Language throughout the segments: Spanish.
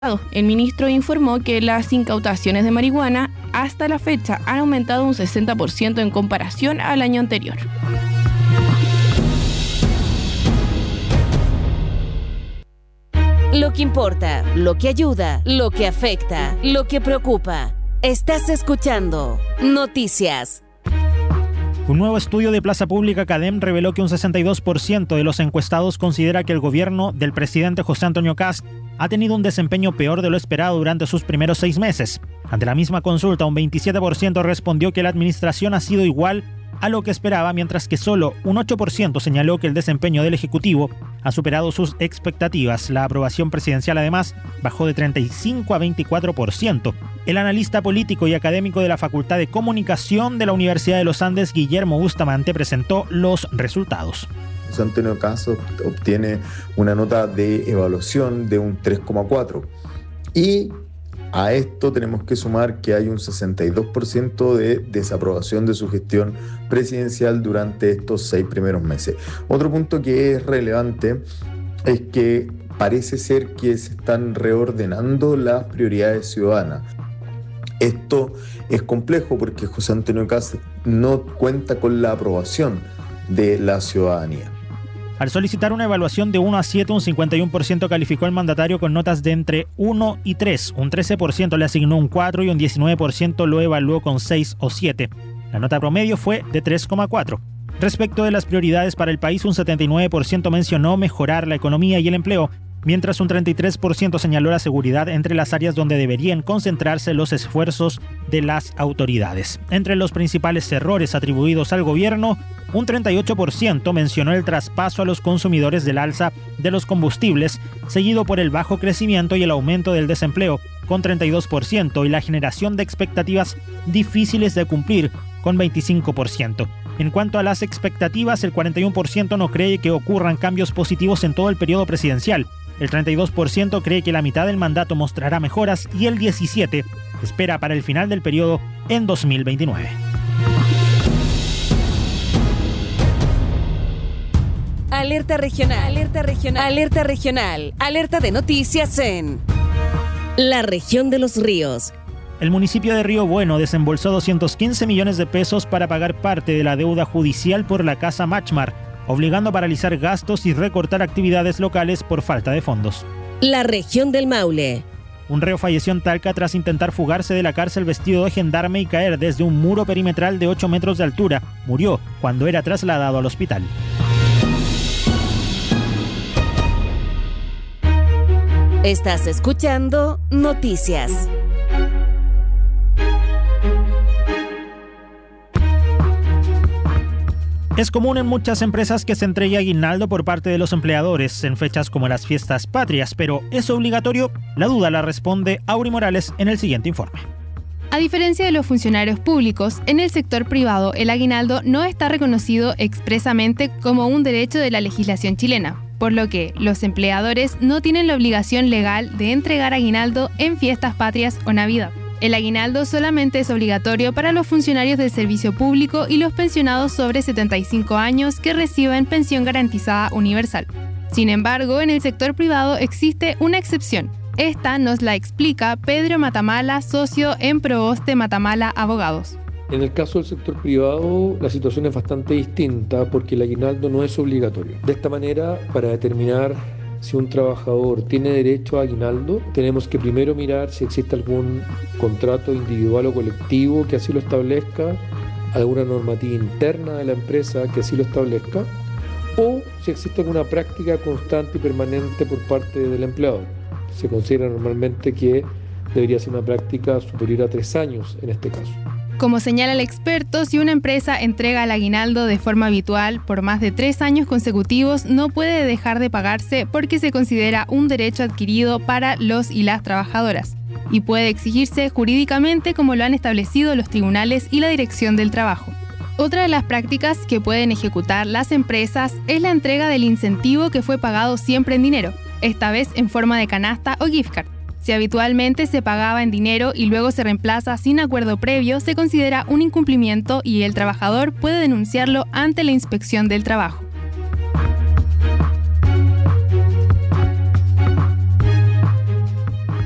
El ministro informó que las incautaciones de marihuana hasta la fecha han aumentado un 60% en comparación al año anterior. Lo que importa, lo que ayuda, lo que afecta, lo que preocupa. Estás escuchando Noticias. Un nuevo estudio de Plaza Pública Cadem reveló que un 62% de los encuestados considera que el gobierno del presidente José Antonio Kast ha tenido un desempeño peor de lo esperado durante sus primeros 6 meses. Ante la misma consulta, un 27% respondió que la administración ha sido igual a lo que esperaba, mientras que solo un 8% señaló que el desempeño del Ejecutivo ha superado sus expectativas. La aprobación presidencial, además, bajó de 35 a 24%. El analista político y académico de la Facultad de Comunicación de la Universidad de los Andes, Guillermo Bustamante, presentó los resultados. José Antonio Kast obtiene una nota de evaluación de un 3,4 y a esto tenemos que sumar que hay un 62% de desaprobación de su gestión presidencial durante estos 6 primeros meses. Otro punto que es relevante es que parece ser que se están reordenando las prioridades ciudadanas. Esto es complejo porque José Antonio Kast no cuenta con la aprobación de la ciudadanía. Al solicitar una evaluación de 1 a 7, un 51% calificó al mandatario con notas de entre 1 y 3, un 13% le asignó un 4 y un 19% lo evaluó con 6 o 7. La nota promedio fue de 3,4. Respecto de las prioridades para el país, un 79% mencionó mejorar la economía y el empleo, mientras un 33% señaló la seguridad entre las áreas donde deberían concentrarse los esfuerzos de las autoridades. Entre los principales errores atribuidos al gobierno, un 38% mencionó el traspaso a los consumidores del alza de los combustibles, seguido por el bajo crecimiento y el aumento del desempleo, con 32%, y la generación de expectativas difíciles de cumplir, con 25%. En cuanto a las expectativas, el 41% no cree que ocurran cambios positivos en todo el periodo presidencial. El 32% cree que la mitad del mandato mostrará mejoras y el 17% espera para el final del periodo en 2029. Alerta regional, alerta regional, alerta regional, alerta de noticias en la región de Los Ríos. El municipio de Río Bueno desembolsó 215 millones de pesos para pagar parte de la deuda judicial por la casa Machmar, obligando a paralizar gastos y recortar actividades locales por falta de fondos. La región del Maule. Un reo falleció en Talca tras intentar fugarse de la cárcel vestido de gendarme y caer desde un muro perimetral de 8 metros de altura. Murió cuando era trasladado al hospital. Estás escuchando Noticias. Es común en muchas empresas que se entregue aguinaldo por parte de los empleadores en fechas como las fiestas patrias, pero ¿es obligatorio? La duda la responde Auri Morales en el siguiente informe. A diferencia de los funcionarios públicos, en el sector privado el aguinaldo no está reconocido expresamente como un derecho de la legislación chilena, por lo que los empleadores no tienen la obligación legal de entregar aguinaldo en fiestas patrias o Navidad. El aguinaldo solamente es obligatorio para los funcionarios del servicio público y los pensionados sobre 75 años que reciben pensión garantizada universal. Sin embargo, en el sector privado existe una excepción. Esta nos la explica Pedro Matamala, socio en Proboste Matamala Abogados. En el caso del sector privado, la situación es bastante distinta porque el aguinaldo no es obligatorio. De esta manera, para determinar si un trabajador tiene derecho a aguinaldo, tenemos que primero mirar si existe algún contrato individual o colectivo que así lo establezca, alguna normativa interna de la empresa que así lo establezca, o si existe alguna práctica constante y permanente por parte del empleador. Se considera normalmente que debería ser una práctica superior a 3 años en este caso. Como señala el experto, si una empresa entrega el aguinaldo de forma habitual por más de 3 años consecutivos, no puede dejar de pagarse porque se considera un derecho adquirido para los y las trabajadoras y puede exigirse jurídicamente como lo han establecido los tribunales y la Dirección del Trabajo. Otra de las prácticas que pueden ejecutar las empresas es la entrega del incentivo que fue pagado siempre en dinero, esta vez en forma de canasta o gift card. Si habitualmente se pagaba en dinero y luego se reemplaza sin acuerdo previo, se considera un incumplimiento y el trabajador puede denunciarlo ante la Inspección del Trabajo.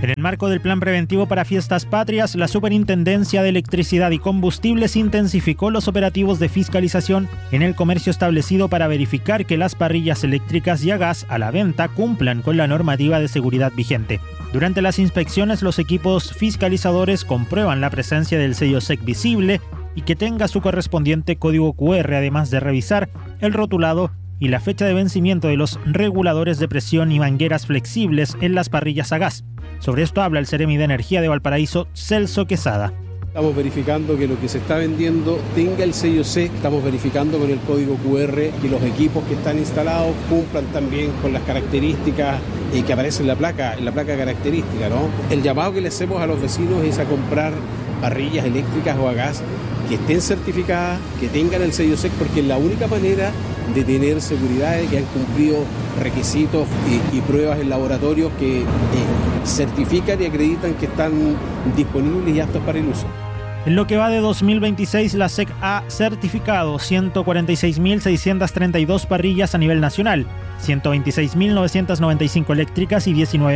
En el marco del Plan Preventivo para Fiestas Patrias, la Superintendencia de Electricidad y Combustibles intensificó los operativos de fiscalización en el comercio establecido para verificar que las parrillas eléctricas y a gas a la venta cumplan con la normativa de seguridad vigente. Durante las inspecciones, los equipos fiscalizadores comprueban la presencia del sello SEC visible y que tenga su correspondiente código QR, además de revisar el rotulado y la fecha de vencimiento de los reguladores de presión y mangueras flexibles en las parrillas a gas. Sobre esto habla el Seremi de Energía de Valparaíso, Celso Quesada. Estamos verificando que lo que se está vendiendo tenga el sello SEC, estamos verificando con el código QR que los equipos que están instalados cumplan también con las características que aparecen en la placa característica, ¿no? El llamado que le hacemos a los vecinos es a comprar parrillas eléctricas o a gas que estén certificadas, que tengan el sello SEC, porque es la única manera de tener seguridad de que han cumplido requisitos y pruebas en laboratorios que certifican y acreditan que están disponibles y aptos para el uso. En lo que va de 2026, la SEC ha certificado 146.632 parrillas a nivel nacional, 126.995 eléctricas y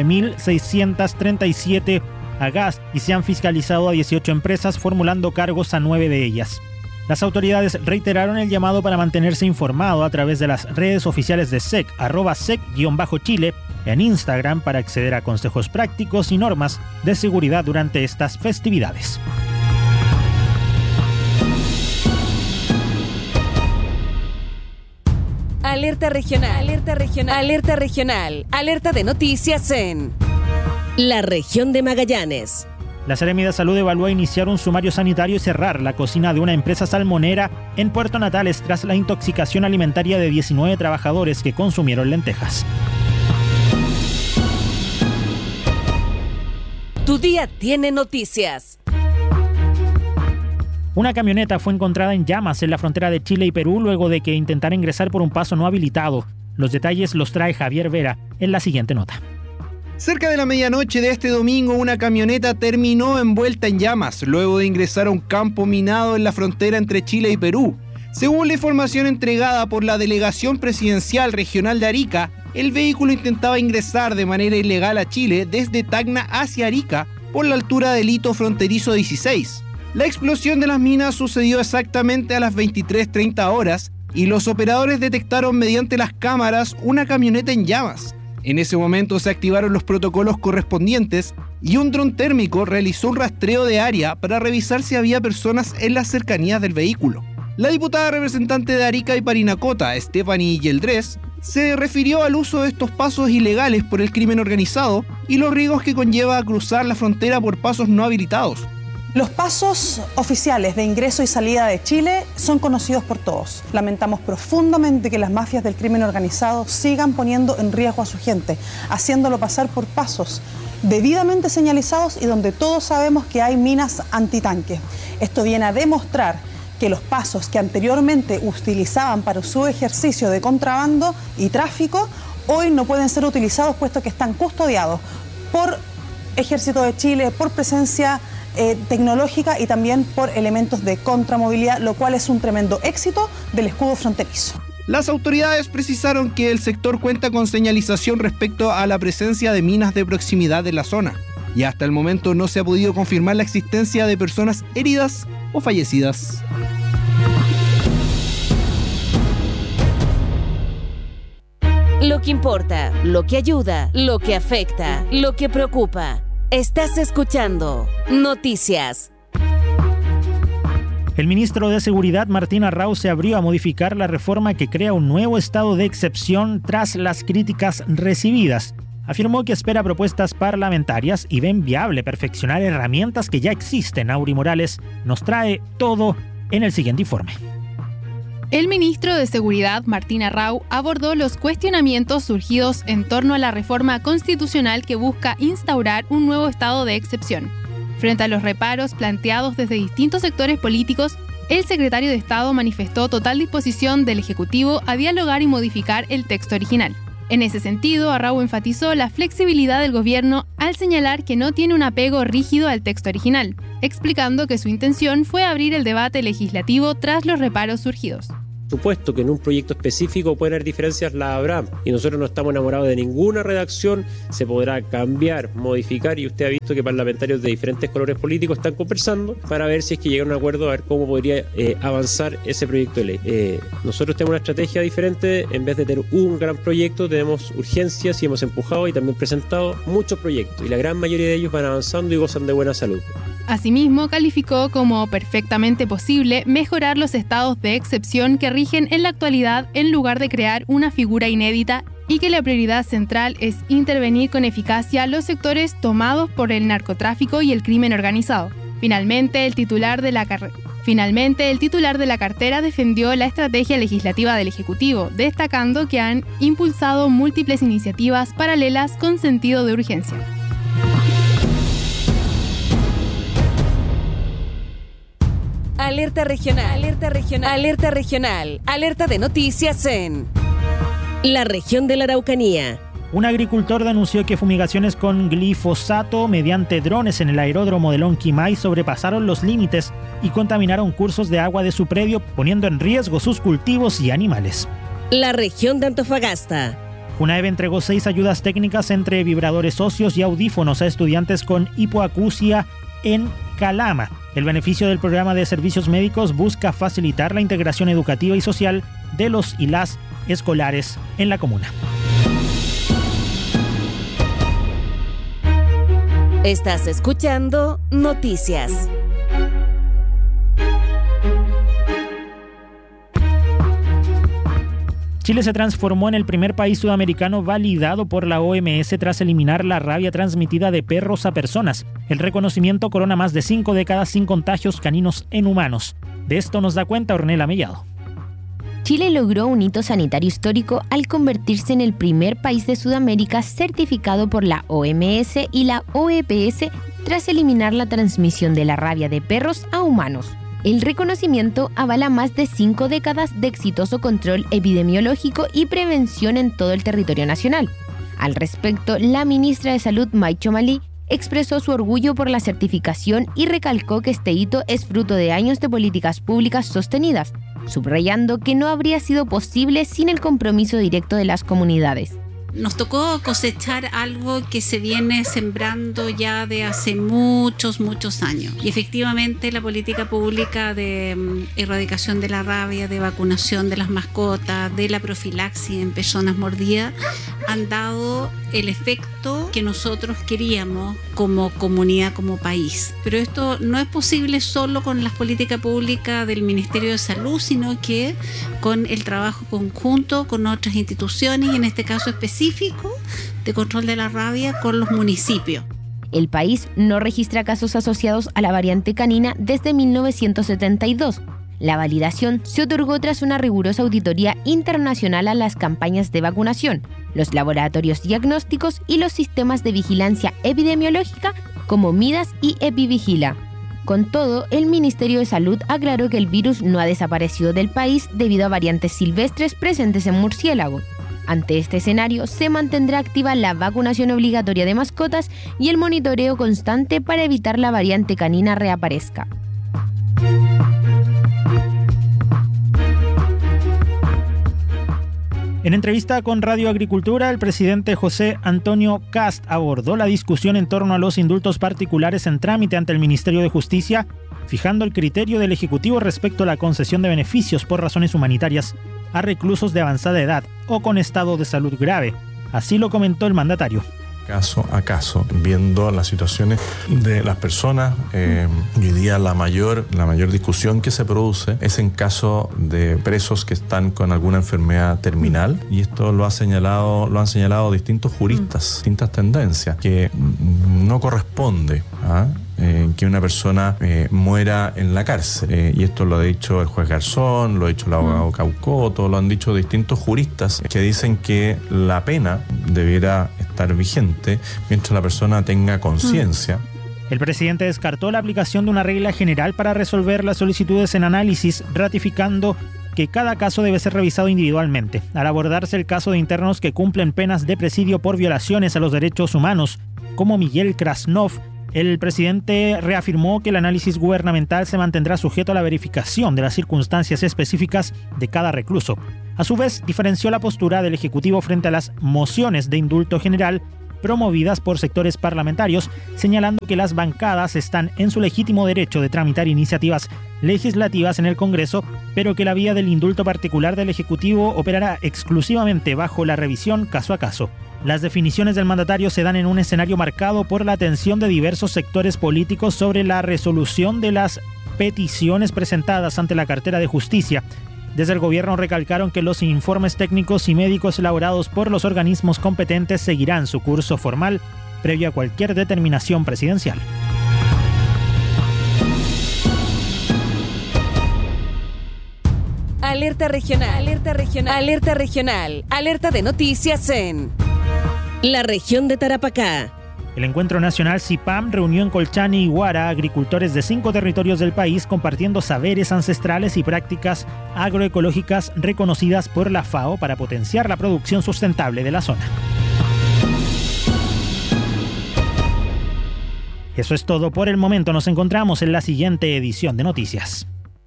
19.637 a gas, y se han fiscalizado a 18 empresas, formulando cargos a 9 de ellas. Las autoridades reiteraron el llamado para mantenerse informado a través de las redes oficiales de SEC, @SEC_Chile, en Instagram, para acceder a consejos prácticos y normas de seguridad durante estas festividades. Alerta regional, alerta regional, alerta regional, alerta de noticias en la región de Magallanes. La Seremi de Salud evalúa iniciar un sumario sanitario y cerrar la cocina de una empresa salmonera en Puerto Natales tras la intoxicación alimentaria de 19 trabajadores que consumieron lentejas. Tu día tiene noticias. Una camioneta fue encontrada en llamas en la frontera de Chile y Perú luego de que intentara ingresar por un paso no habilitado. Los detalles los trae Javier Vera en la siguiente nota. Cerca de la medianoche de este domingo, una camioneta terminó envuelta en llamas luego de ingresar a un campo minado en la frontera entre Chile y Perú. Según la información entregada por la Delegación Presidencial Regional de Arica, el vehículo intentaba ingresar de manera ilegal a Chile desde Tacna hacia Arica por la altura del hito fronterizo 16. La explosión de las minas sucedió exactamente a las 23:30 horas y los operadores detectaron mediante las cámaras una camioneta en llamas. En ese momento se activaron los protocolos correspondientes y un dron térmico realizó un rastreo de área para revisar si había personas en las cercanías del vehículo. La diputada representante de Arica y Parinacota, Stephanie Yeldrés, se refirió al uso de estos pasos ilegales por el crimen organizado y los riesgos que conlleva a cruzar la frontera por pasos no habilitados. Los pasos oficiales de ingreso y salida de Chile son conocidos por todos. Lamentamos profundamente que las mafias del crimen organizado sigan poniendo en riesgo a su gente, haciéndolo pasar por pasos debidamente señalizados y donde todos sabemos que hay minas antitanque. Esto viene a demostrar que los pasos que anteriormente utilizaban para su ejercicio de contrabando y tráfico, hoy no pueden ser utilizados puesto que están custodiados por Ejército de Chile, por presencia tecnológica y también por elementos de contramovilidad, lo cual es un tremendo éxito del escudo fronterizo. Las autoridades precisaron que el sector cuenta con señalización respecto a la presencia de minas de proximidad en la zona, y hasta el momento no se ha podido confirmar la existencia de personas heridas o fallecidas. Lo que importa, lo que ayuda, lo que afecta, lo que preocupa. Estás escuchando Noticias. El ministro de Seguridad, Martín Arrau, se abrió a modificar la reforma que crea un nuevo estado de excepción tras las críticas recibidas. Afirmó que espera propuestas parlamentarias y ven viable perfeccionar herramientas que ya existen. Auri Morales nos trae todo en el siguiente informe. El ministro de Seguridad, Martín Arrau, abordó los cuestionamientos surgidos en torno a la reforma constitucional que busca instaurar un nuevo estado de excepción. Frente a los reparos planteados desde distintos sectores políticos, el secretario de Estado manifestó total disposición del Ejecutivo a dialogar y modificar el texto original. En ese sentido, Arrau enfatizó la flexibilidad del gobierno al señalar que no tiene un apego rígido al texto original, explicando que su intención fue abrir el debate legislativo tras los reparos surgidos. supuesto que en un proyecto específico pueden haber diferencias, las habrá, y nosotros no estamos enamorados de ninguna redacción, se podrá cambiar, modificar, y usted ha visto que parlamentarios de diferentes colores políticos están conversando para ver si es que llegan a un acuerdo, a ver cómo podría avanzar ese proyecto de ley. Nosotros tenemos una estrategia diferente, en vez de tener un gran proyecto, tenemos urgencias y hemos empujado y también presentado muchos proyectos, y la gran mayoría de ellos van avanzando y gozan de buena salud. Asimismo, calificó como perfectamente posible mejorar los estados de excepción que rigen en la actualidad en lugar de crear una figura inédita y que la prioridad central es intervenir con eficacia los sectores tomados por el narcotráfico y el crimen organizado. Finalmente, el titular de la cartera defendió la estrategia legislativa del Ejecutivo, destacando que han impulsado múltiples iniciativas paralelas con sentido de urgencia. Alerta regional, alerta regional, alerta regional, alerta de noticias en la región de la Araucanía. Un agricultor denunció que fumigaciones con glifosato mediante drones en el aeródromo de Lonquimay sobrepasaron los límites y contaminaron cursos de agua de su predio, poniendo en riesgo sus cultivos y animales. La región de Antofagasta. UNAEB entregó 6 ayudas técnicas entre vibradores óseos y audífonos a estudiantes con hipoacusia en Calama. El beneficio del programa de servicios médicos busca facilitar la integración educativa y social de los y las escolares en la comuna. Estás escuchando Noticias. Chile se transformó en el primer país sudamericano validado por la OMS tras eliminar la rabia transmitida de perros a personas. El reconocimiento corona más de 5 décadas sin contagios caninos en humanos. De esto nos da cuenta Ornella Mellado. Chile logró un hito sanitario histórico al convertirse en el primer país de Sudamérica certificado por la OMS y la OEPS tras eliminar la transmisión de la rabia de perros a humanos. El reconocimiento avala más de 5 décadas de exitoso control epidemiológico y prevención en todo el territorio nacional. Al respecto, la ministra de Salud, Maicho Malí, expresó su orgullo por la certificación y recalcó que este hito es fruto de años de políticas públicas sostenidas, subrayando que no habría sido posible sin el compromiso directo de las comunidades. Nos tocó cosechar algo que se viene sembrando ya de hace muchos años. Y efectivamente la política pública de erradicación de la rabia, de vacunación de las mascotas, de la profilaxis en personas mordidas, han dado el efecto que nosotros queríamos como comunidad, como país. Pero esto no es posible solo con las políticas públicas del Ministerio de Salud, sino que con el trabajo conjunto con otras instituciones y en este caso específico de control de la rabia con los municipios. El país no registra casos asociados a la variante canina desde 1972. La validación se otorgó tras una rigurosa auditoría internacional a las campañas de vacunación, los laboratorios diagnósticos y los sistemas de vigilancia epidemiológica como Midas y Epivigila. Con todo, el Ministerio de Salud aclaró que el virus no ha desaparecido del país debido a variantes silvestres presentes en murciélago. Ante este escenario, se mantendrá activa la vacunación obligatoria de mascotas y el monitoreo constante para evitar la variante canina reaparezca. En entrevista con Radio Agricultura, el presidente José Antonio Kast abordó la discusión en torno a los indultos particulares en trámite ante el Ministerio de Justicia, fijando el criterio del Ejecutivo respecto a la concesión de beneficios por razones humanitarias a reclusos de avanzada edad o con estado de salud grave. Así lo comentó el mandatario. Caso a caso, viendo las situaciones de las personas. Hoy día la mayor discusión que se produce es en caso de presos que están con alguna enfermedad terminal, y esto lo han señalado distintos juristas, distintas tendencias, que no corresponde que una persona muera en la cárcel. Y esto lo ha dicho el juez Garzón, lo ha dicho el abogado Caucoto, lo han dicho distintos juristas que dicen que la pena debiera estar vigente mientras la persona tenga conciencia. El presidente descartó la aplicación de una regla general para resolver las solicitudes en análisis, ratificando que cada caso debe ser revisado individualmente. Al abordarse el caso de internos que cumplen penas de presidio por violaciones a los derechos humanos, como Miguel Krasnov, El presidente reafirmó que el análisis gubernamental se mantendrá sujeto a la verificación de las circunstancias específicas de cada recluso. A su vez, diferenció la postura del Ejecutivo frente a las mociones de indulto general promovidas por sectores parlamentarios, señalando que las bancadas están en su legítimo derecho de tramitar iniciativas legislativas en el Congreso, pero que la vía del indulto particular del Ejecutivo operará exclusivamente bajo la revisión caso a caso. Las definiciones del mandatario se dan en un escenario marcado por la atención de diversos sectores políticos sobre la resolución de las peticiones presentadas ante la cartera de Justicia. Desde el gobierno recalcaron que los informes técnicos y médicos elaborados por los organismos competentes seguirán su curso formal previo a cualquier determinación presidencial. Alerta regional, alerta regional, alerta regional, alerta de noticias en la región de Tarapacá. El Encuentro Nacional CIPAM reunió en Colchane y Huara agricultores de 5 territorios del país compartiendo saberes ancestrales y prácticas agroecológicas reconocidas por la FAO para potenciar la producción sustentable de la zona. Eso es todo por el momento. Nos encontramos en la siguiente edición de Noticias.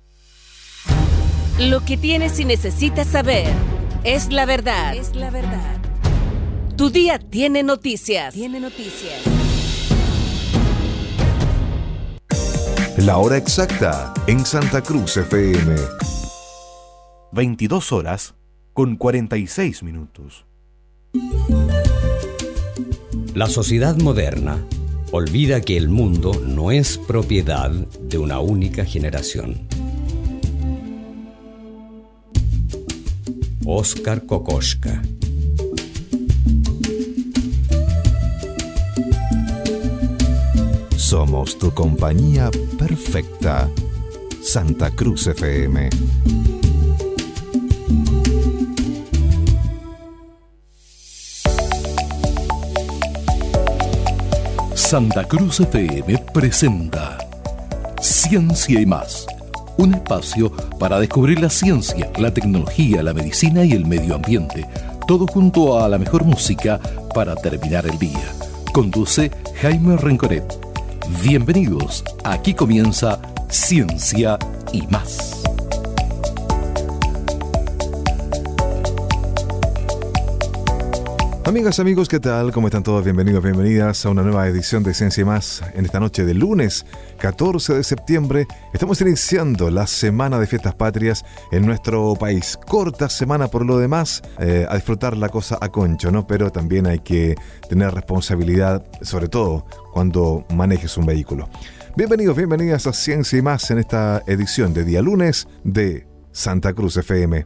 Lo que tienes y necesitas saber es la verdad. Es la verdad. Tu día tiene noticias. La hora exacta en Santa Cruz FM. 22 horas con 46 minutos. La sociedad moderna olvida que el mundo no es propiedad de una única generación. Óscar Kokoschka. Somos tu compañía perfecta. Santa Cruz FM. Santa Cruz FM presenta Ciencia y Más, un espacio para descubrir la ciencia, la tecnología, la medicina y el medio ambiente, todo junto a la mejor música para terminar el día. Conduce Jaime Rencoret. Bienvenidos, aquí comienza Ciencia y Más. Amigas, amigos, ¿qué tal? ¿Cómo están todos? Bienvenidos, bienvenidas a una nueva edición de Ciencia y Más. En esta noche de lunes 14 de septiembre estamos iniciando la Semana de Fiestas Patrias en nuestro país. Corta semana por lo demás, a disfrutar la cosa a concho, ¿no? Pero también hay que tener responsabilidad, sobre todo cuando manejes un vehículo. Bienvenidos, bienvenidas a Ciencia y Más en esta edición de día lunes de Santa Cruz FM.